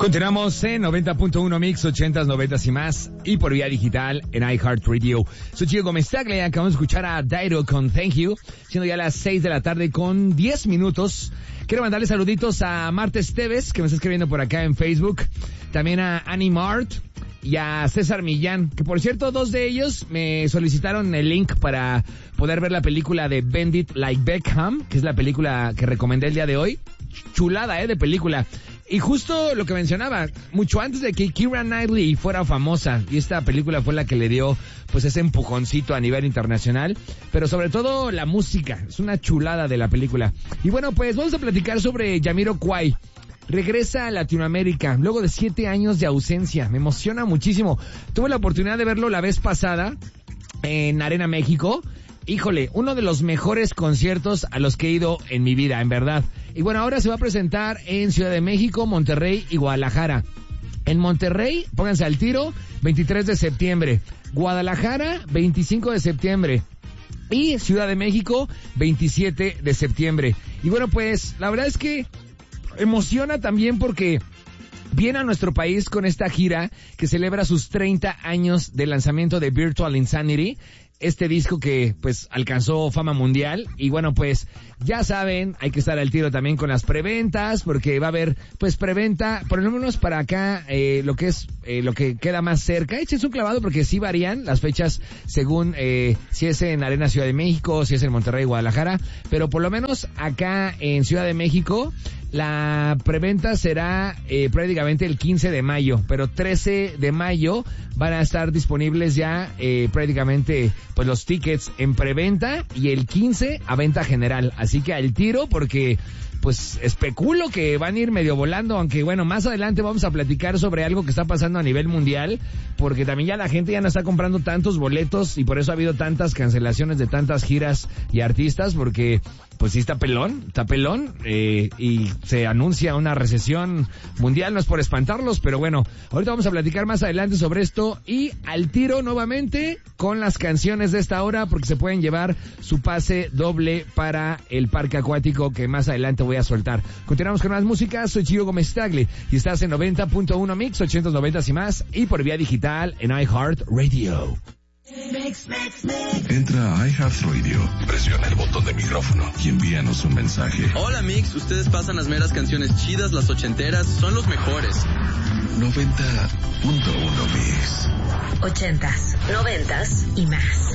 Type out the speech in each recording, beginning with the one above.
Continuamos en 90.1 Mix, 80s, 90s y más, y por vía digital en iHeartRadio. Soy Chico Gómez Tagle, acabamos de escuchar a Dairo con Thank You, siendo ya las 6 de la tarde con 10 minutos. Quiero mandarle saluditos a Marta Esteves, que me está escribiendo por acá en Facebook, también a Annie Mart y a César Millán, que por cierto, dos de ellos me solicitaron el link para poder ver la película de Bend It Like Beckham, que es la película que recomendé el día de hoy. Chulada, de película. Y justo lo que mencionaba, mucho antes de que Keira Knightley fuera famosa, y esta película fue la que le dio pues ese empujoncito a nivel internacional, pero sobre todo la música, es una chulada de la película. Y bueno, pues vamos a platicar sobre Jamiroquai. Regresa a Latinoamérica luego de 7 años de ausencia, me emociona muchísimo. Tuve la oportunidad de verlo la vez pasada en Arena México. Híjole, uno de los mejores conciertos a los que he ido en mi vida, en verdad. Y bueno, ahora se va a presentar en Ciudad de México, Monterrey y Guadalajara. En Monterrey, pónganse al tiro, 23 de septiembre. Guadalajara, 25 de septiembre. Y Ciudad de México, 27 de septiembre. Y bueno, pues, la verdad es que emociona también porque viene a nuestro país con esta gira que celebra sus 30 años de lanzamiento de Virtual Insanity. Este disco que pues alcanzó fama mundial y bueno pues ya saben, hay que estar al tiro también con las preventas porque va a haber pues preventa, por lo menos para acá lo que es lo que queda más cerca. Échense un clavado porque sí varían las fechas según si es en Arena Ciudad de México, si es en Monterrey, Guadalajara, pero por lo menos acá en Ciudad de México la preventa será prácticamente el 15 de mayo, pero 13 de mayo van a estar disponibles ya prácticamente pues los tickets en preventa y el 15 a venta general. Así que al tiro porque pues especulo que van a ir medio volando, aunque bueno, más adelante vamos a platicar sobre algo que está pasando a nivel mundial, porque también ya la gente ya no está comprando tantos boletos y por eso ha habido tantas cancelaciones de tantas giras y artistas, porque pues sí está pelón, y se anuncia una recesión mundial, no es por espantarlos, pero bueno, ahorita vamos a platicar más adelante sobre esto y al tiro nuevamente con las canciones de esta hora, porque se pueden llevar su pase doble para el parque acuático que más adelante voy a soltar. Continuamos con más música, soy Chico Gómez Tagle y estás en 90.1 Mix, 800, 90 y más, y por vía digital en iHeartRadio. Entra a iHeartRadio, presiona el botón de micrófono y envíanos un mensaje. Hola Mix, ustedes pasan las meras canciones chidas, las ochenteras, son los mejores. 90.1 Mix. 80s, 90s y más.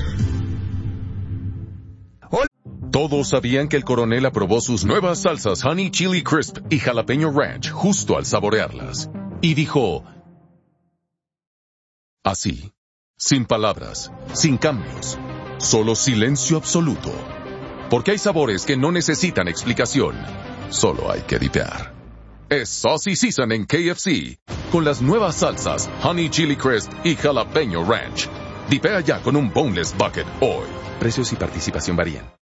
Todos sabían que el coronel aprobó sus nuevas salsas Honey Chili Crisp y Jalapeño Ranch justo al saborearlas. Y dijo, así, sin palabras, sin cambios, solo silencio absoluto. Porque hay sabores que no necesitan explicación, solo hay que dipear. Es Saucy Season en KFC, con las nuevas salsas Honey Chili Crisp y Jalapeño Ranch. Dipea ya con un Boneless Bucket hoy. Precios y participación varían.